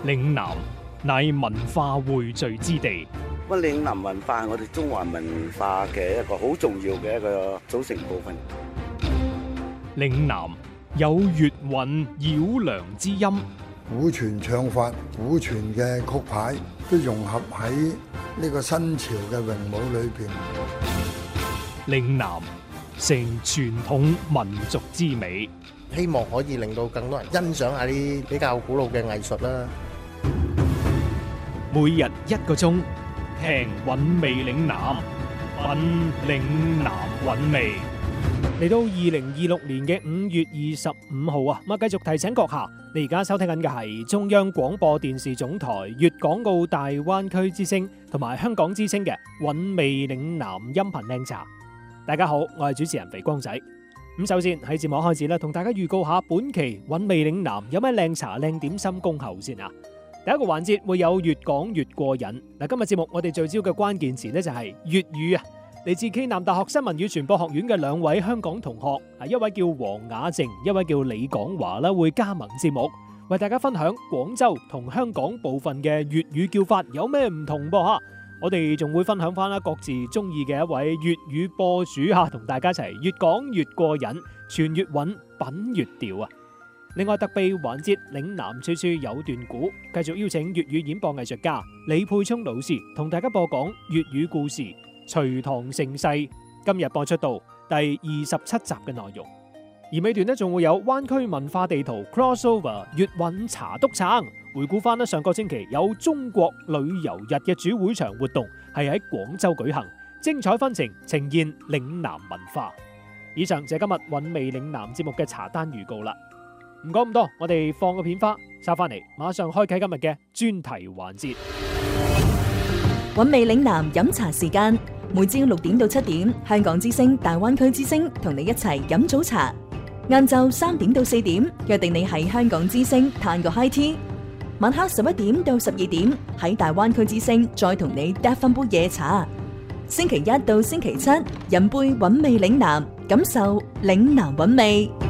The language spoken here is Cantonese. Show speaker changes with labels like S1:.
S1: 嶺南乃文化匯聚之地，
S2: 咁嶺南文化係我哋中華文化嘅一個好重要嘅一個組成部分。
S1: 嶺南有粵韻繞梁之音，
S3: 古傳唱法、古傳嘅曲牌都融合喺呢個新潮嘅詠舞裏邊。
S1: 嶺南成傳統民族之美，
S4: 希望可以令到更多人欣賞下啲比較古老嘅藝術啦。
S1: 每日1個鐘，聽韻味嶺南，品嶺南韻味。嚟到2026年嘅5月25號啊，咁繼續提醒閣下，你而家收聽緊嘅係中央廣播電視總台粵港澳大灣區之聲同埋香港之聲嘅韻味嶺南音頻靚茶。大家好，我係主持人肥光仔。咁首先喺節目開始啦，同大家預告下本期韻味嶺南有咩靚茶靚點心恭候先啊！第一個環節會有越講越過癮。嗱，今日節目我哋聚焦嘅關鍵詞呢，就係粵語啊。嚟自暨南大學新聞與傳播學院嘅兩位香港同學，一位叫黃雅靜，一位叫李廣華啦，會加盟節目，為大家分享廣州同香港部分嘅粵語叫法有咩唔同噃吓。我哋仲會分享翻啦各自中意嘅一位粵語播主吓，同大家一齊越講越過癮，傳粵韻，品粵調啊！另外特備環節嶺南處處有段古，繼續邀請粵語演播藝術家李沛聰老師同大家播講粵語故事《隋唐盛世》，今日播出到第27集嘅內容。而尾段呢，仲會有灣區文化地圖 crossover 粵韻茶督撐，回顧翻上個星期有中國旅遊日嘅主會場活動係喺廣州舉行，精彩紛呈，呈現嶺南文化。以上就係今日韻味嶺南節目嘅茶單預告啦。唔講咁多，我哋放個片花，收翻嚟，馬上開啟今日嘅專題環節。
S5: 韻味嶺南飲茶時間，每朝6點到7點，香港之聲、大灣區之聲同你一齊飲早茶。晏晝3點到4點，約定你喺香港之聲嘆個 high tea。晚黑11點到12點，喺大灣區之聲再同你嗒翻杯夜茶。星期1到星期7，飲杯韻味嶺南，感受嶺南韻味。